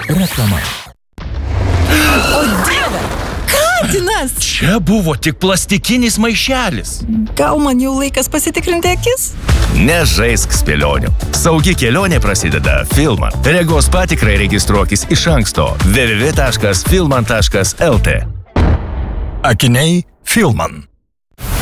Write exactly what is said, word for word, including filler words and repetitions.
Reklama. O dieve, katinas! Čia buvo tik plastikinis maišelis. Gal man jau laikas pasitikrinti akis? Nežaisk spėlionių. Saugi kelionė prasideda Filman. Regos patikrai registruokis iš anksto w w w taškas filman taškas l t. Akiniai Filman.